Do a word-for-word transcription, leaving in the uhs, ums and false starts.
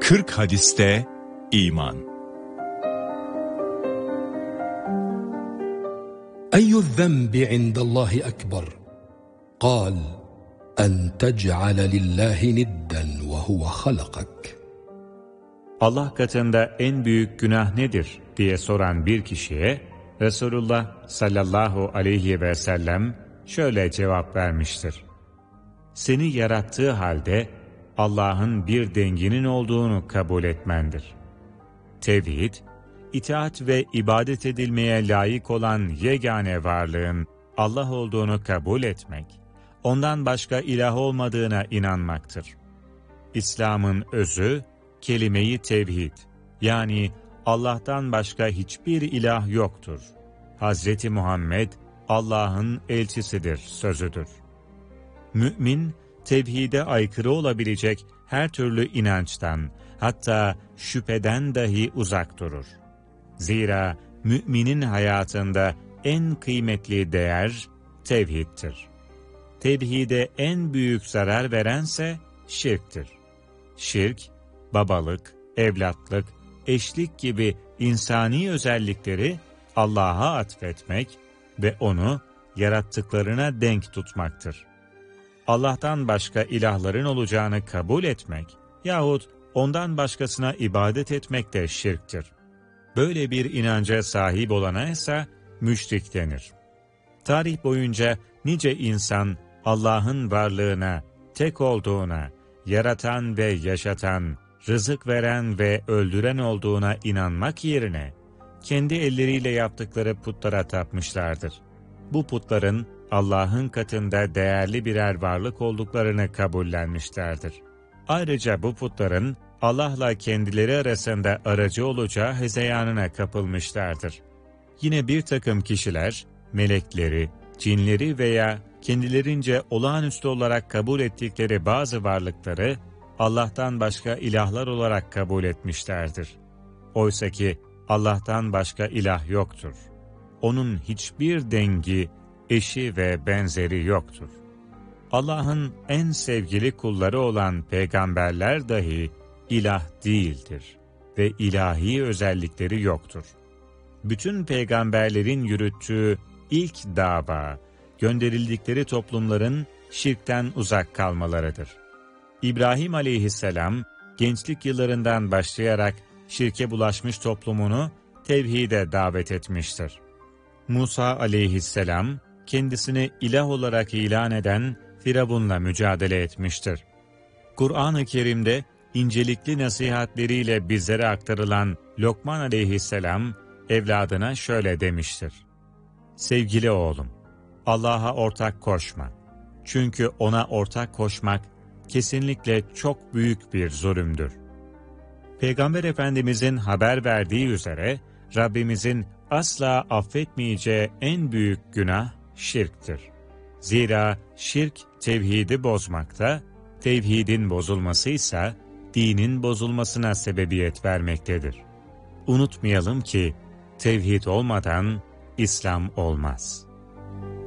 kırk hadiste iman. Eyyü zenbi indallahi ekber. Kal, en tec'ale lillahi nidden ve huve halakak. Allah katında en büyük günah nedir diye soran bir kişiye Resulullah sallallahu aleyhi ve sellem şöyle cevap vermiştir. Seni yarattığı halde Allah'ın bir denginin olduğunu kabul etmendir. Tevhid, itaat ve ibadet edilmeye layık olan yegane varlığın Allah olduğunu kabul etmek, ondan başka ilah olmadığına inanmaktır. İslam'ın özü, kelime-i tevhid, yani Allah'tan başka hiçbir ilah yoktur. Hazreti Muhammed, Allah'ın elçisidir sözüdür. Mümin, tevhide aykırı olabilecek her türlü inançtan, hatta şüpheden dahi uzak durur. Zira müminin hayatında en kıymetli değer tevhiddir. Tevhide en büyük zarar verense şirktir. Şirk, babalık, evlatlık, eşlik gibi insani özellikleri Allah'a atfetmek ve onu yarattıklarına denk tutmaktır. Allah'tan başka ilahların olacağını kabul etmek yahut ondan başkasına ibadet etmek de şirktir. Böyle bir inanca sahip olana ise müşrik denir. Tarih boyunca nice insan Allah'ın varlığına, tek olduğuna, yaratan ve yaşatan, rızık veren ve öldüren olduğuna inanmak yerine, kendi elleriyle yaptıkları putlara tapmışlardır. Bu putların Allah'ın katında değerli birer varlık olduklarını kabullenmişlerdir. Ayrıca bu putların Allah'la kendileri arasında aracı olacağı hezeyanına kapılmışlardır. Yine bir takım kişiler, melekleri, cinleri veya kendilerince olağanüstü olarak kabul ettikleri bazı varlıkları Allah'tan başka ilahlar olarak kabul etmişlerdir. Oysa ki Allah'tan başka ilah yoktur. Onun hiçbir dengi, eşi ve benzeri yoktur. Allah'ın en sevgili kulları olan peygamberler dahi ilah değildir ve ilahi özellikleri yoktur. Bütün peygamberlerin yürüttüğü ilk dava, gönderildikleri toplumların şirkten uzak kalmalarıdır. İbrahim aleyhisselam, gençlik yıllarından başlayarak şirke bulaşmış toplumunu tevhide davet etmiştir. Musa aleyhisselam, kendisini ilah olarak ilan eden Firavun'la mücadele etmiştir. Kur'an-ı Kerim'de incelikli nasihatleriyle bizlere aktarılan Lokman aleyhisselam, evladına şöyle demiştir. Sevgili oğlum, Allah'a ortak koşma. Çünkü ona ortak koşmak kesinlikle çok büyük bir zulümdür. Peygamber Efendimizin haber verdiği üzere, Rabbimizin asla affetmeyeceği en büyük günah şirktir. Zira şirk tevhidi bozmakta, tevhidin bozulması ise dinin bozulmasına sebebiyet vermektedir. Unutmayalım ki tevhid olmadan İslam olmaz.